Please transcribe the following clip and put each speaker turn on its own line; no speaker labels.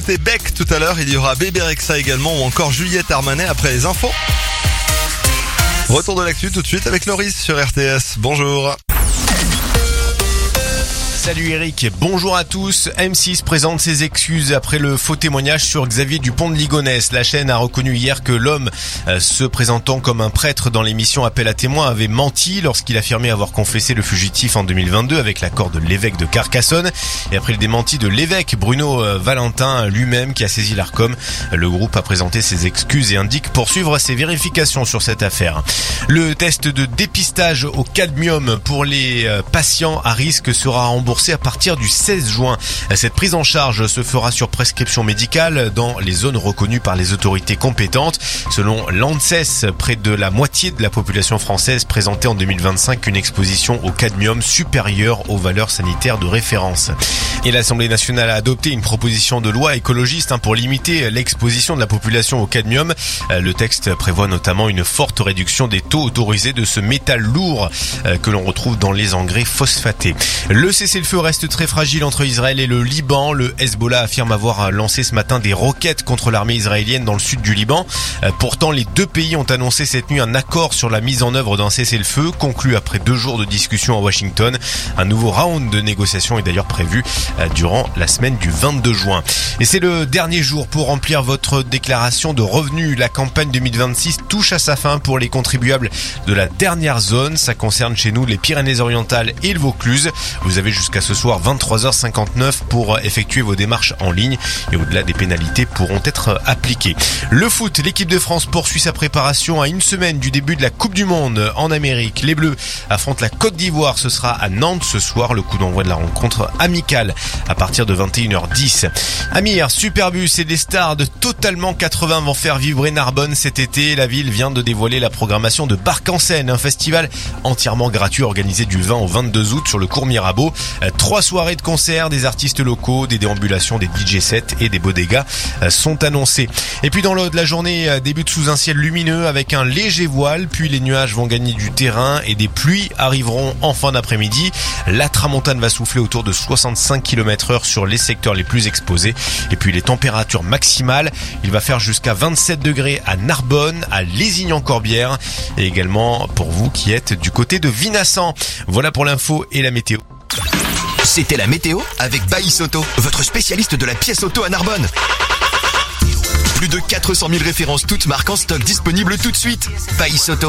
C'est Beck tout à l'heure, il y aura Bébé Rexha également ou encore Juliette Armanet après les infos. Retour de l'actu tout de suite avec Loris sur RTS. Bonjour.
Salut Eric, bonjour à tous. M6 présente ses excuses après le faux témoignage sur Xavier Dupont de Ligonnès. La chaîne a reconnu hier que l'homme se présentant comme un prêtre dans l'émission Appel à témoins avait menti lorsqu'il affirmait avoir confessé le fugitif en 2022 avec l'accord de l'évêque de Carcassonne. Et après le démenti de l'évêque Bruno Valentin lui-même qui a saisi l'Arcom, le groupe a présenté ses excuses et indique poursuivre ses vérifications sur cette affaire. Le test de dépistage au cadmium pour les patients à risque sera remboursé à partir du 16 juin. Cette prise en charge se fera sur prescription médicale dans les zones reconnues par les autorités compétentes. Selon l'ANSES, près de la moitié de la population française présentait en 2025 une exposition au cadmium supérieure aux valeurs sanitaires de référence. Et l'Assemblée nationale a adopté une proposition de loi écologiste pour limiter l'exposition de la population au cadmium. Le texte prévoit notamment une forte réduction des taux autorisés de ce métal lourd que l'on retrouve dans les engrais phosphatés. Le cessez-le-feu reste très fragile entre Israël et le Liban. Le Hezbollah affirme avoir lancé ce matin des roquettes contre l'armée israélienne dans le sud du Liban. Pourtant, les deux pays ont annoncé cette nuit un accord sur la mise en œuvre d'un cessez-le-feu conclu après 2 jours de discussion à Washington. Un nouveau round de négociations est d'ailleurs prévu durant la semaine du 22 juin. Et c'est le dernier jour pour remplir votre déclaration de revenus. La campagne 2026 touche à sa fin pour les contribuables de la dernière zone. Ça concerne chez nous les Pyrénées-Orientales et le Vaucluse. Vous avez jusqu'à ce soir 23h59 pour effectuer vos démarches en ligne et au-delà des pénalités pourront être appliquées. Le foot, l'équipe de France poursuit sa préparation à une semaine du début de la Coupe du Monde en Amérique. Les Bleus affrontent la Côte d'Ivoire, ce sera à Nantes ce soir, le coup d'envoi de la rencontre amicale à partir de 21h10. Amir, Superbus et les stars de Totalement 80 vont faire vibrer Narbonne cet été. La ville vient de dévoiler la programmation de Barque en Scène, un festival entièrement gratuit organisé du 20 au 22 août sur le cours Mirabeau. 3 soirées de concerts, des artistes locaux, des déambulations, des DJ sets et des bodegas sont annoncés. Et puis dans l'Aude, la journée débute sous un ciel lumineux avec un léger voile, puis les nuages vont gagner du terrain et des pluies arriveront en fin d'après-midi. La tramontane va souffler autour de 65 km/h sur les secteurs les plus exposés. Et puis les températures maximales, il va faire jusqu'à 27 degrés à Narbonne, à Lézignan-Corbière et également pour vous qui êtes du côté de Vinassan. Voilà pour l'info et la météo.
C'était la météo avec Baïs Auto, votre spécialiste de la pièce auto à Narbonne. Plus de 400 000 références toutes marques en stock disponibles tout de suite. Baïs Auto.